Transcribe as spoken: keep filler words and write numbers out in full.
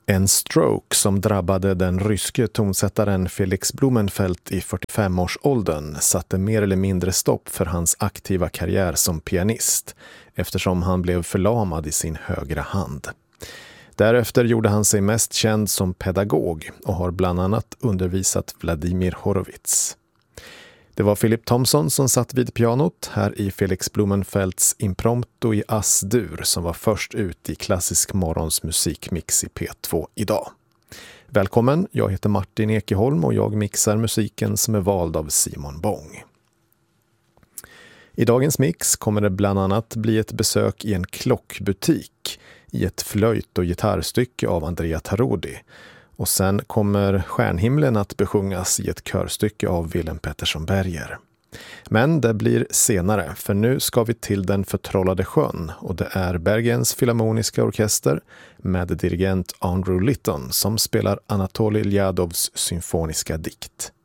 En stroke som drabbade den ryske tonsättaren Felix Blumenfeld i fyrtiofem-årsåldern satte mer eller mindre stopp för hans aktiva karriär som pianist eftersom han blev förlamad i sin högra hand. Därefter gjorde han sig mest känd som pedagog och har bland annat undervisat Vladimir Horowitz. Det var Philip Thompson som satt vid pianot här i Felix Blumenfelds Impromptu i As-dur som var först ut i klassisk morgons musikmix i P två idag. Välkommen, jag heter Martin Ekeholm och jag mixar musiken som är vald av Simon Bång. I dagens mix kommer det bland annat bli ett besök i en klockbutik i ett flöjt- och gitarrstycke av Andrea Tarodi. Och sen kommer Stjärnhimlen att besjungas i ett körstycke av Willem Pettersson Berger. Men det blir senare, för nu ska vi till den förtrollade sjön och det är Bergens Filharmoniska Orkester med dirigent Andrew Litton som spelar Anatolij Ljadovs symfoniska dikt.